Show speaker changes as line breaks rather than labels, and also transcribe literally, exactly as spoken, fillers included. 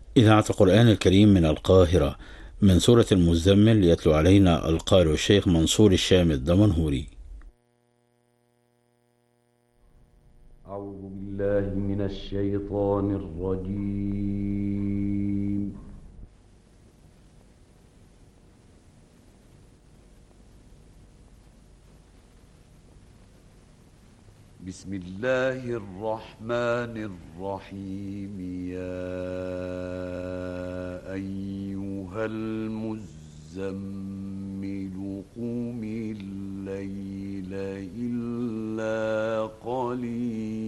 إذاعة القرآن الكريم من القاهرة، من سورة المزمل، يتلو علينا القارئ الشيخ منصور الشام الدمنهوري.
أعوذ بالله من الشيطان الرجيم. بسم الله الرحمن الرحيم. يا أيها المزمل قم الليل إلا قليلا